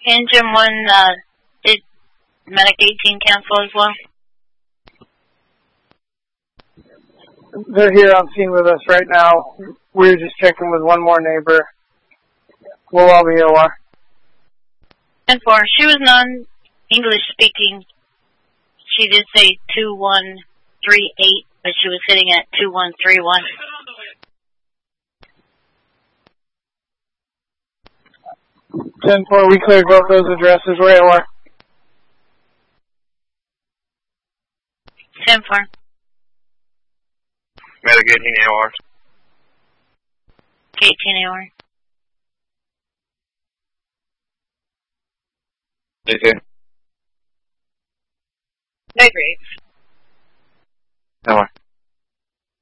Engine 1, did Medic 18 cancel as well? They're here on scene with us right now. We're just checking with one more neighbor. We'll all be OR. 10-4. She was non-English speaking. She did say 2138, but she was sitting at 2131. Ten 4, we cleared both those addresses. We're OR. 10-4. Medic 18 AOR. 18 AOR. 18. Agree. AOR.